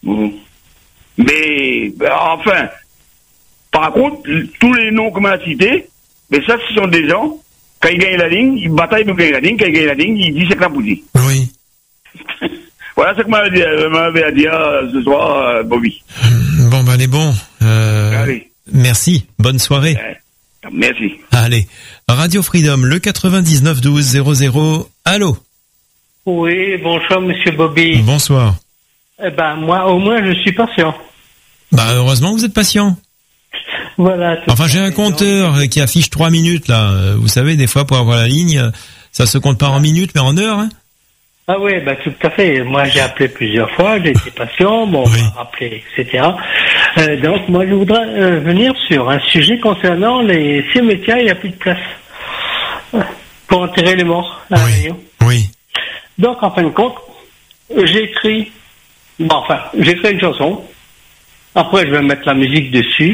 Mais, enfin, par contre, tous les noms qu'on m'a cités, mais ça, ce sont des gens, quand ils gagnent la ligne, ils bataillent pour gagner la ligne, quand ils gagnent la ligne, ils disent c'est Clapoutis. Oui. Voilà ce que m'avait à dire ce soir, Bobby. Bon, ben, les bons. Allez. Merci. Bonne soirée. Merci. Allez. Radio Freedom, le 99 12 00. Allô? Oui, bonsoir, monsieur Bobby. Bonsoir. Eh ben, moi, au moins, je suis patient. Bah, heureusement que vous êtes patient. Voilà. Enfin, j'ai un compteur qui affiche 3 minutes, là. Vous savez, des fois, pour avoir la ligne, ça se compte pas en minutes, mais en heures, hein. Ah oui, bah, tout à fait. Moi, j'ai appelé plusieurs fois, j'ai été patient, bon, on m'a rappelé, etc. Donc, moi, je voudrais venir sur un sujet concernant les cimetières, il n'y a plus de place pour enterrer les morts à La Réunion. Oui. Donc, en fin de compte, j'ai écrit une chanson. Après, je vais mettre la musique dessus,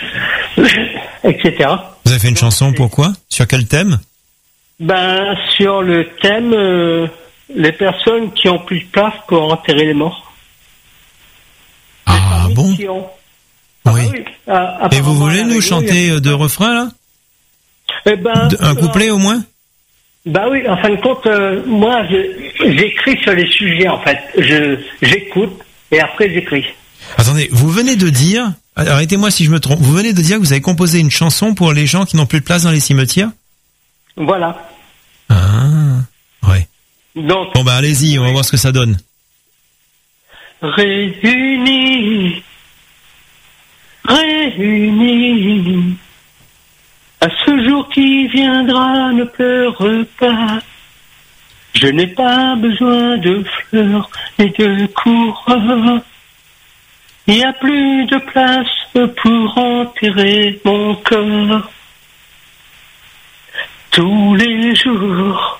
etc. Vous avez fait une chanson, pourquoi? Sur quel thème? Ben, sur le thème, les personnes qui ont plus de place pour enterrer les morts. Ah bon? Oui. Et vous voulez nous chanter deux refrains, là? Eh ben, un couplet, au moins? Bah oui, en fin de compte, moi, j'écris sur les sujets, en fait. J'écoute, et après, j'écris. Attendez, vous venez de dire, arrêtez-moi si je me trompe, vous venez de dire que vous avez composé une chanson pour les gens qui n'ont plus de place dans les cimetières? Voilà. Ah, ouais. Donc, bon, bah, allez-y, on va voir ce que ça donne. Réunis, à ce jour qui viendra, ne pleure pas. Je n'ai pas besoin de fleurs et de coureurs. Il n'y a plus de place pour enterrer mon corps. Tous les jours,